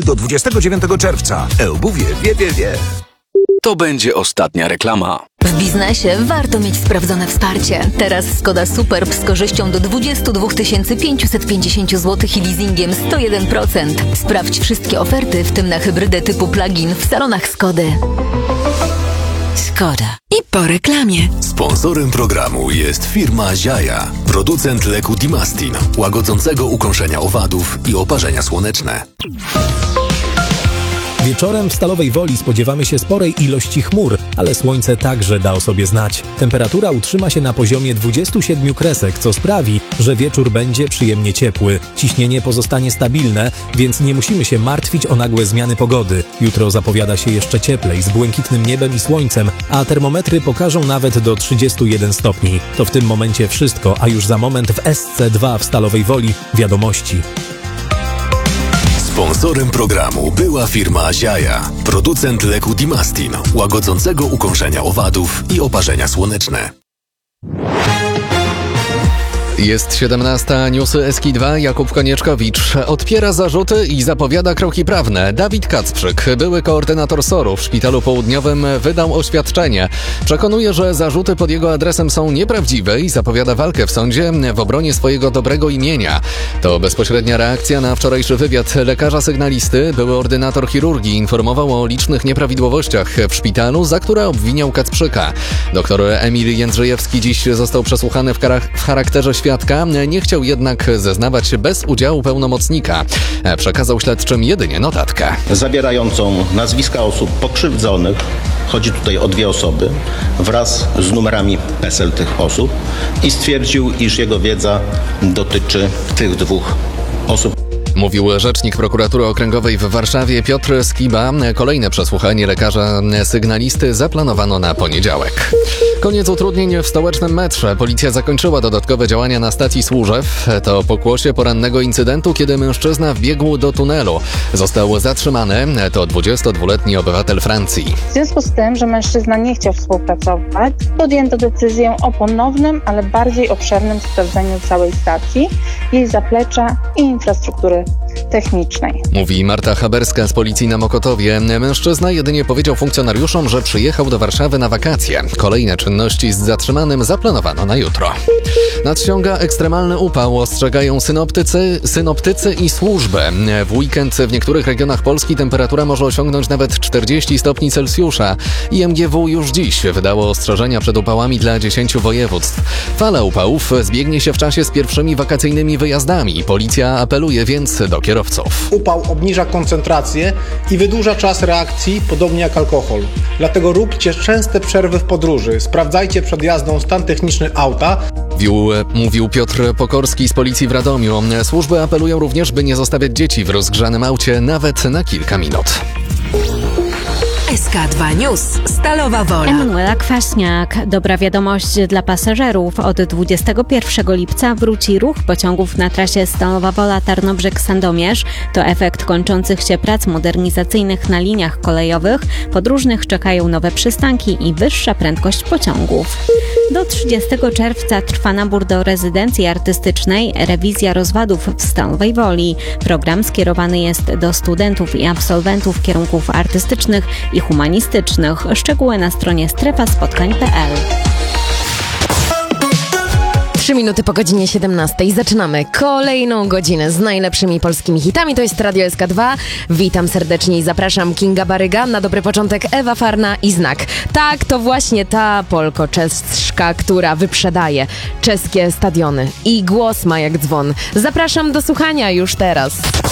do 29 czerwca. eobuwie wie. To będzie ostatnia reklama. W biznesie warto mieć sprawdzone wsparcie. Teraz Skoda Superb z korzyścią do 22 550 zł i leasingiem 101%. Sprawdź wszystkie oferty, w tym na hybrydę typu plug-in w salonach Skody. Skoda. I po reklamie. Sponsorem programu jest firma Ziaja, producent leku Dimastin, łagodzącego ukąszenia owadów i oparzenia słoneczne. Wieczorem w Stalowej Woli spodziewamy się sporej ilości chmur, ale słońce także da o sobie znać. Temperatura utrzyma się na poziomie 27 kresek, co sprawi, że wieczór będzie przyjemnie ciepły. Ciśnienie pozostanie stabilne, więc nie musimy się martwić o nagłe zmiany pogody. Jutro zapowiada się jeszcze cieplej, z błękitnym niebem i słońcem, a termometry pokażą nawet do 31 stopni. To w tym momencie wszystko, a już za moment w SC2 w Stalowej Woli wiadomości. Sponsorem programu była firma Ziaja, producent leku Dimastin, łagodzącego ukąszenia owadów i oparzenia słoneczne. Jest 17, newsy SK2. Jakub Konieczkowicz odpiera zarzuty i zapowiada kroki prawne. Dawid Kacprzyk, były koordynator SOR-u w Szpitalu Południowym, wydał oświadczenie. Przekonuje, że zarzuty pod jego adresem są nieprawdziwe i zapowiada walkę w sądzie w obronie swojego dobrego imienia. To bezpośrednia reakcja na wczorajszy wywiad lekarza sygnalisty. Były ordynator chirurgii informował o licznych nieprawidłowościach w szpitalu, za które obwiniał Kacprzyka. Doktor Emil Jędrzejewski dziś został przesłuchany w charakterze świadka. Nie chciał jednak zeznawać bez udziału pełnomocnika. Przekazał śledczym jedynie notatkę. Zawierającą nazwiska osób pokrzywdzonych, chodzi tutaj o 2 osoby, wraz z numerami PESEL tych osób i stwierdził, iż jego wiedza dotyczy tych 2 osób. Mówił rzecznik prokuratury okręgowej w Warszawie Piotr Skiba. Kolejne przesłuchanie lekarza sygnalisty zaplanowano na poniedziałek. Koniec utrudnień w stołecznym metrze. Policja zakończyła dodatkowe działania na stacji Służew. To pokłosie porannego incydentu, kiedy mężczyzna wbiegł do tunelu. Został zatrzymany. To 22-letni obywatel Francji. W związku z tym, że mężczyzna nie chciał współpracować, podjęto decyzję o ponownym, ale bardziej obszernym sprawdzeniu całej stacji, jej zaplecza i infrastruktury technicznej. Mówi Marta Haberska z policji na Mokotowie. Mężczyzna jedynie powiedział funkcjonariuszom, że przyjechał do Warszawy na wakacje. Kolejne czynności z zatrzymanym zaplanowano na jutro. Nadciąga ekstremalny upał, ostrzegają synoptycy i służby. W weekend w niektórych regionach Polski temperatura może osiągnąć nawet 40 stopni Celsjusza. IMGW już dziś wydało ostrzeżenia przed upałami dla 10 województw. Fala upałów zbiegnie się w czasie z pierwszymi wakacyjnymi wyjazdami. Policja apeluje więc do kierowców. Upał obniża koncentrację i wydłuża czas reakcji, podobnie jak alkohol. Dlatego róbcie częste przerwy w podróży. Sprawdzajcie przed jazdą stan techniczny auta. Mówił Piotr Pokorski z policji w Radomiu. Służby apelują również, by nie zostawiać dzieci w rozgrzanym aucie nawet na kilka minut. SK2 News. Stalowa Wola. Emanuela Kwaśniak. Dobra wiadomość dla pasażerów. Od 21 lipca wróci ruch pociągów na trasie Stalowa Wola-Tarnobrzeg-Sandomierz. To efekt kończących się prac modernizacyjnych na liniach kolejowych. Podróżnych czekają nowe przystanki i wyższa prędkość pociągów. Do 30 czerwca trwa nabór do rezydencji artystycznej Rewizja rozwadów w Stalowej Woli. Program skierowany jest do studentów i absolwentów kierunków artystycznych i humanistycznych. Szczegóły na stronie strefaspotkań.pl. 3 minuty po godzinie 17. Zaczynamy kolejną godzinę z najlepszymi polskimi hitami. To jest Radio SK2. Witam serdecznie i zapraszam. Kinga Baryga, na dobry początek Ewa Farna i Znak. Tak, to właśnie ta polko-czeska, która wyprzedaje czeskie stadiony i głos ma jak dzwon. Zapraszam do słuchania już teraz.